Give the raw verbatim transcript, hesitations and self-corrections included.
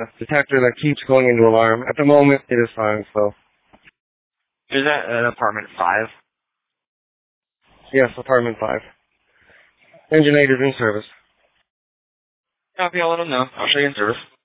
a detector that keeps going into alarm. At the moment, it is fine, so. Is that an apartment five? Yes, apartment five. Engine eight is in service. Copy, I'll let them know. I'll show you in service.